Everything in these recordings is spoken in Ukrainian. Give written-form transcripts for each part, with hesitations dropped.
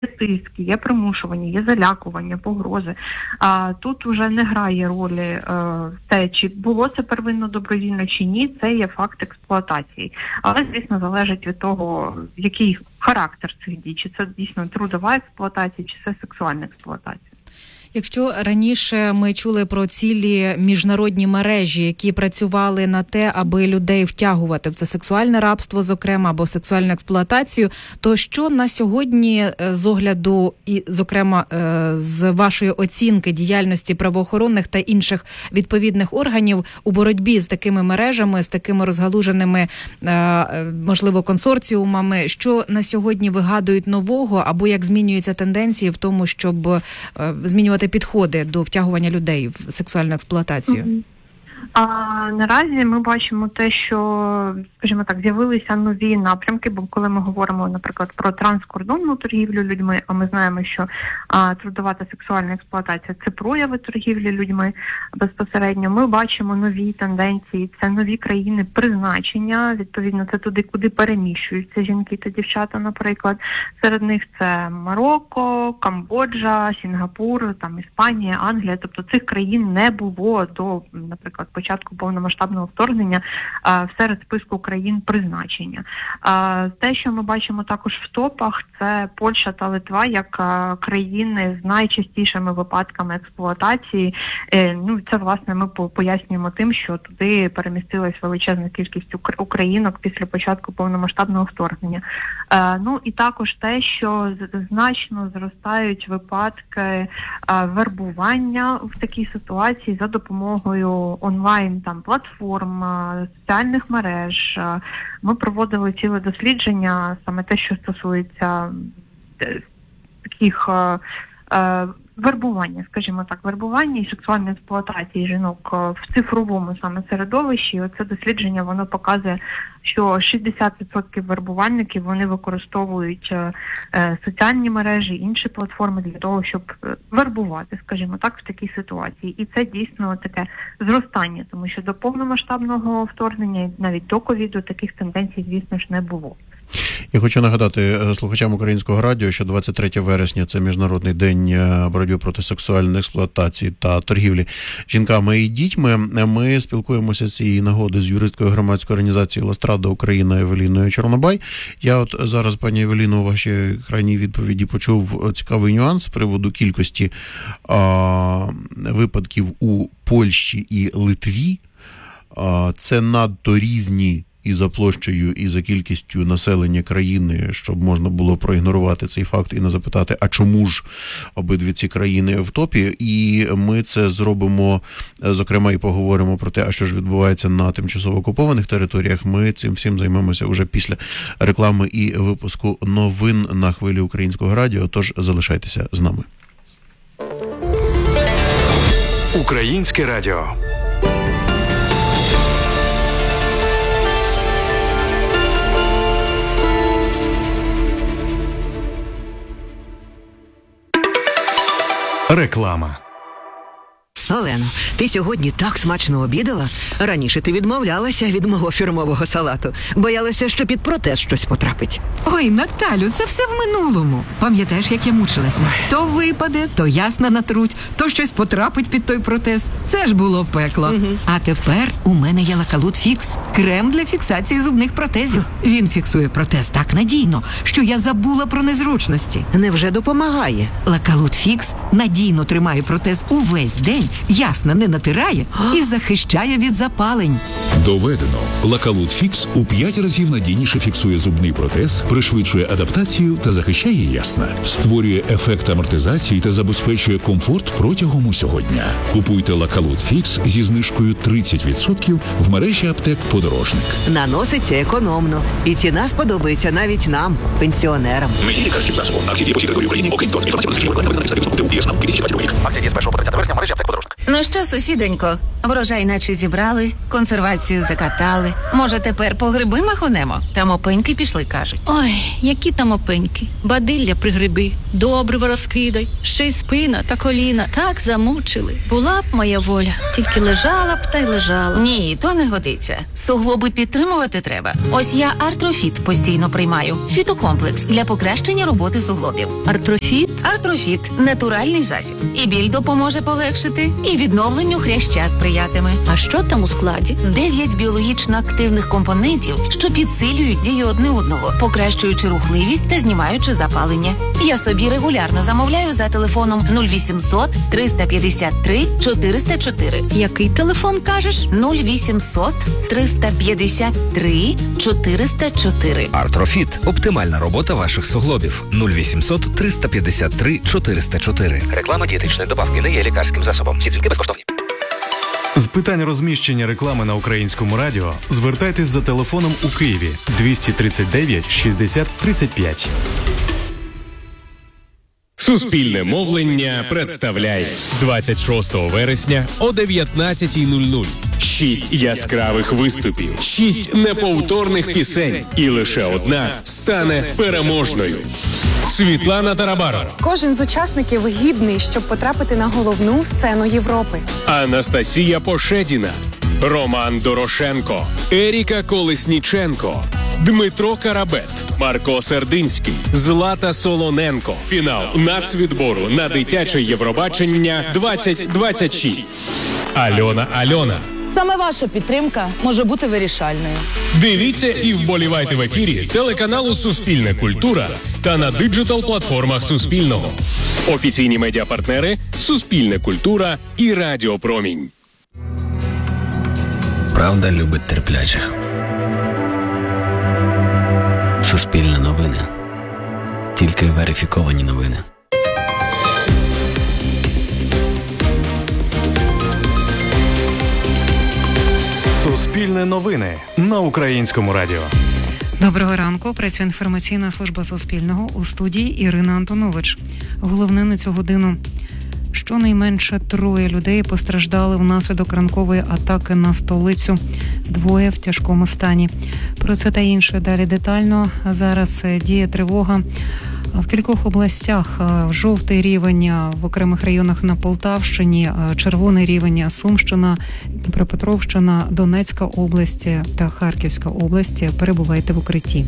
тиск, є примушування, є залякування, погрози. Тут вже не грає ролі те, чи було це первинно добровільно чи ні, це є факт експлуатації. Але, звісно, залежить від того, який характер цих дій, чи це дійсно трудова експлуатація, чи це сексуальна експлуатація. Якщо раніше ми чули про цілі міжнародні мережі, які працювали на те, аби людей втягувати в це сексуальне рабство, зокрема, або сексуальну експлуатацію, то що на сьогодні з огляду і, зокрема, з вашої оцінки діяльності правоохоронних та інших відповідних органів у боротьбі з такими мережами, з такими розгалуженими, можливо, консорціумами, що на сьогодні вигадують нового, або як змінюються тенденції в тому, щоб змінювати підходи до втягування людей в сексуальну експлуатацію? Наразі ми бачимо те, що, скажімо так, з'явилися нові напрямки, бо коли ми говоримо, наприклад, про транскордонну торгівлю людьми, а ми знаємо, що трудова та сексуальна експлуатація – це прояви торгівлі людьми безпосередньо, ми бачимо нові тенденції, це нові країни призначення, відповідно, це туди, куди переміщуються жінки та дівчата, наприклад. Серед них це Марокко, Камбоджа, Сінгапур, там Іспанія, Англія, тобто цих країн не було до, наприклад, початку повномасштабного вторгнення серед списку країн призначення. Те, що ми бачимо також в топах, це Польща та Литва як країни з найчастішими випадками експлуатації. Це, власне, ми пояснюємо тим, що туди перемістилась величезна кількість українок після початку повномасштабного вторгнення. І також те, що значно зростають випадки вербування в такій ситуації за допомогою онлайн платформ, соціальних мереж. Ми проводили ціле дослідження, саме те, що стосується таких вербування, скажімо так, вербування і сексуальної експлуатації жінок в цифровому саме середовищі. І оце дослідження, воно показує, що 60% вербувальників, вони використовують соціальні мережі, інші платформи для того, щоб вербувати, скажімо так, в такій ситуації. І це дійсно таке зростання, тому що до повномасштабного вторгнення, навіть до ковіду, таких тенденцій, звісно ж, не було. Я хочу нагадати слухачам Українського радіо, що 23 вересня – це Міжнародний день боротьби проти сексуальної експлуатації та торгівлі жінками і дітьми. Ми спілкуємося з цієї нагоди з юристкою громадської організації «Ластрада Україна» Евеліною Чорнобай. Я от зараз, пані Евеліно, у вашій крайній відповіді почув цікавий нюанс з приводу кількості випадків у Польщі і Литві. Це надто різні і за площею, і за кількістю населення країни, щоб можна було проігнорувати цей факт і не запитати, а чому ж обидві ці країни в топі? І ми це зробимо, зокрема, і поговоримо про те, а що ж відбувається на тимчасово окупованих територіях. Ми цим всім займемося вже після реклами і випуску новин на хвилі Українського радіо, тож залишайтеся з нами. Українське радіо. Реклама. Олено, ти сьогодні так смачно обідала? Раніше ти відмовлялася від мого фірмового салату. Боялася, що під протез щось потрапить. Ой, Наталю, це все в минулому. Пам'ятаєш, як я мучилася? То випаде, то ясна натруть, то щось потрапить під той протез. Це ж було пекло. Угу. А тепер у мене є Лакалут Фікс. Крем для фіксації зубних протезів. Він фіксує протез так надійно, що я забула про незручності. Невже допомагає? Лакалут Фікс надійно тримає протез увесь день, ясно не натирає і захищає від запалень. Доведено. Лакалут Фікс у 5 разів надійніше фіксує зубний протез, пришвидшує адаптацію та захищає ясна. Створює ефект амортизації та забезпечує комфорт протягом усього дня. Купуйте Лакалут Фікс зі знижкою 30% в мережі аптек «Подорожник». Наноситься економно. І ціна сподобається навіть нам, пенсіонерам. Акції діє по території України, окрім того, інформація про акції на сайті Акція діє з 1 по 30 вересня в мережі аптек «Подорожник». Ну що, сусідонько, Врожай наче зібрали, консервацію закатали. Може, тепер по гриби махонемо? Там опеньки пішли, кажуть. Ой, які там опеньки. Бадилля пригриби, добриво розкидай. Ще й спина та коліна так замучили. Була б моя воля, тільки лежала б та й лежала. Ні, то не годиться. Суглоби підтримувати треба. Ось я Артрофіт постійно приймаю. Фітокомплекс для покращення роботи суглобів. Артрофіт? Артрофіт – натуральний засіб. І біль допоможе полегшити, і відновленню хряща сприятиме. А що там у складі? 9 біологічно активних компонентів, що підсилюють дію одне одного, покращуючи рухливість та знімаючи запалення. Я собі регулярно замовляю за телефоном 0800 353 404. Який телефон кажеш? 0800 353 404. Артрофіт – оптимальна робота ваших суглобів. 0800 353 404. Реклама дієтичної добавки не є лікарським засобом. Всі тільки безкоштовні. З питань розміщення реклами на Українському радіо звертайтесь за телефоном у Києві 239 60 35. Суспільне мовлення представляє 26 вересня о 19:00. 6 яскравих виступів, 6 неповторних пісень, і лише одна стане переможною. Світлана Тарабарова, Кожен з учасників гідний, щоб потрапити на головну сцену Європи. Анастасія Пошедіна, Роман Дорошенко, Еріка Колесніченко, Дмитро Карабет, Марко Сердинський, Злата Солоненко. Фінал нацвідбору на дитяче Євробачення 2026. Альона. Саме ваша підтримка може бути вирішальною. Дивіться і вболівайте в ефірі телеканалу Суспільне культура та на диджитал-платформах Суспільного. Офіційні медіапартнери Суспільне культура і Радіо Промінь. Правда любить терплячих. Суспільне новини. Тільки верифіковані новини. Суспільне новини на Українському радіо. Доброго ранку. Працює інформаційна служба Суспільного. У студії Ірина Антонович. Головне на цю годину. Щонайменше 3 людей постраждали внаслідок ранкової атаки на столицю. 2 в тяжкому стані. Про це та інше далі детально. Зараз діє тривога в кількох областях. Жовтий рівень в окремих районах на Полтавщині, червоний рівень Сумщина, Дніпропетровщина, Донецька область та Харківська область. Перебувайте в укритті.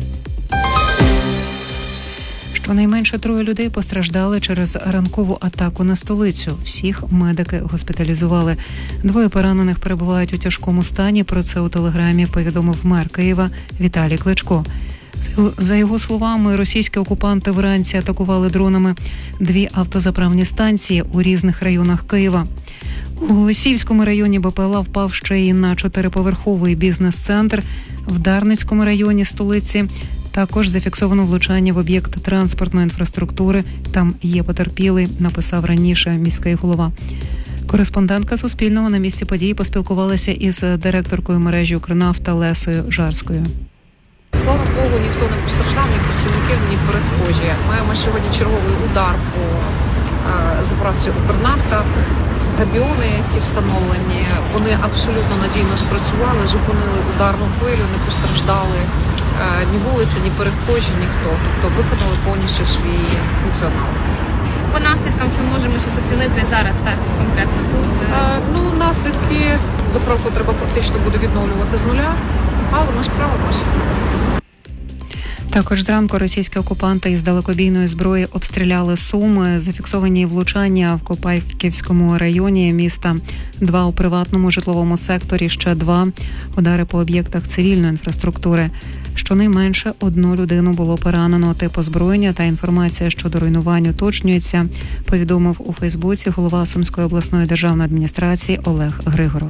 Щонайменше 3 людей постраждали через ранкову атаку на столицю. Всіх медики госпіталізували. 2 поранених перебувають у тяжкому стані. Про це у телеграмі повідомив мер Києва Віталій Кличко. За його словами, російські окупанти вранці атакували дронами 2 автозаправні станції у різних районах Києва. У Голосіївському районі БПЛА впав ще й на 4-поверховий бізнес-центр. В Дарницькому районі столиці також зафіксовано влучання в об'єкт транспортної інфраструктури. Там є потерпілий, написав раніше міський голова. Кореспондентка Суспільного на місці події поспілкувалася із директоркою мережі «Укрнафта» Лесою Жарською. Слава Богу, ніхто не постраждав, ні працівників, ні перехожі. Маємо сьогодні черговий удар по заправці «Укрнафта». Габіони, які встановлені, вони абсолютно надійно спрацювали, зупинили ударну хвилю, не постраждали ні вулиця, ні перехожі, ніхто. Тобто виконали повністю свій функціонал. По наслідкам, чи можемо щось оцінити зараз так конкретно тут? Наслідки заправку треба практично буде відновлювати з нуля, але ми справимося. Також зранку російські окупанти із далекобійної зброї обстріляли Суми. Зафіксовані влучання в Копайківському районі міста. 2 у приватному житловому секторі, ще 2 удари по об'єктах цивільної інфраструктури. Щонайменше 1 людину було поранено. Тип озброєння та інформація щодо руйнувань уточнюється, повідомив у Фейсбуці голова Сумської обласної державної адміністрації Олег Григоров.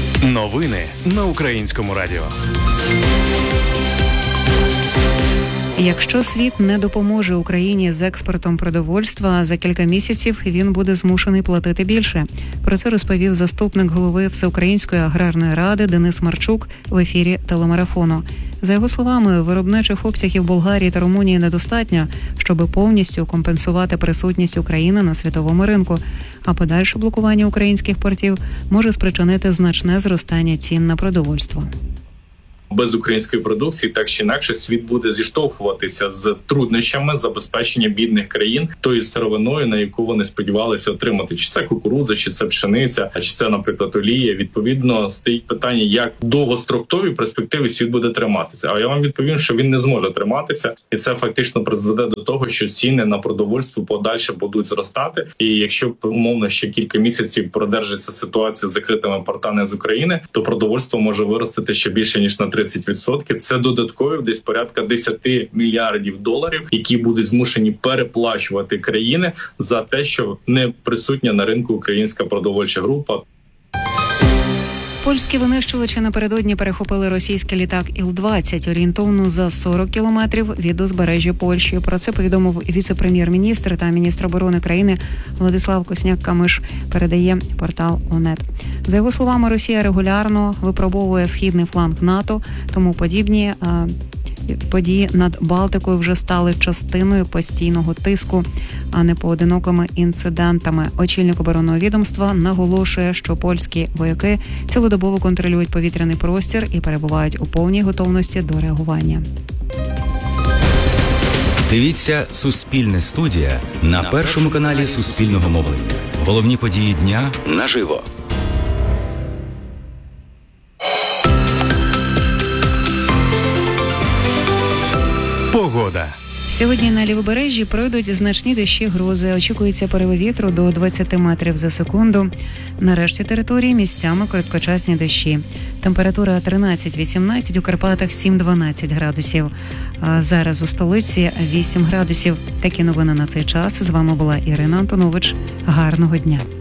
Новини на Українському радіо. Якщо світ не допоможе Україні з експортом продовольства, за кілька місяців він буде змушений платити більше. Про це розповів заступник голови Всеукраїнської аграрної ради Денис Марчук в ефірі телемарафону. За його словами, виробничих обсягів Болгарії та Румунії недостатньо, щоб повністю компенсувати присутність України на світовому ринку, а подальше блокування українських портів може спричинити значне зростання цін на продовольство. Без української продукції, так чи інакше, світ буде зіштовхуватися з труднощами забезпечення бідних країн тою сировиною, на яку вони сподівалися отримати. Чи це кукурудза, чи це пшениця, чи це, наприклад, олія. Відповідно, стоїть питання, як довгостроковій перспективі світ буде триматися. А я вам відповім, що він не зможе триматися, і це фактично призведе до того, що ціни на продовольство подальше будуть зростати. І якщо умовно ще кілька місяців продержиться ситуація з закритими портами з України, то продовольство може виростити ще більше ніж на 30%. Це додаткові десь порядка 10 мільярдів доларів, які будуть змушені переплачувати країни за те, що не присутня на ринку українська продовольча група. Польські винищувачі напередодні перехопили російський літак Іл-20 орієнтовно за 40 кілометрів від узбережжя Польщі. Про це повідомив віце-прем'єр-міністр та міністр оборони країни Владислав Косняк-Камиш, передає портал ОНЕТ. За його словами, Росія регулярно випробовує східний фланг НАТО, тому подібні події над Балтикою вже стали частиною постійного тиску, а не поодинокими інцидентами. Очільник оборонного відомства наголошує, що польські вояки цілодобово контролюють повітряний простір і перебувають у повній готовності до реагування. Дивіться «Суспільне студія» на першому каналі Суспільного мовлення. Головні події дня наживо. Погода. Сьогодні на лівобережжі пройдуть значні дощі, грози. Очікується пориви вітру до 20 метрів за секунду. На решті території місцями короткочасні дощі. Температура 13-18, у Карпатах 7-12 градусів. А зараз у столиці 8 градусів. Такі новини на цей час. З вами була Ірина Антонович. Гарного дня.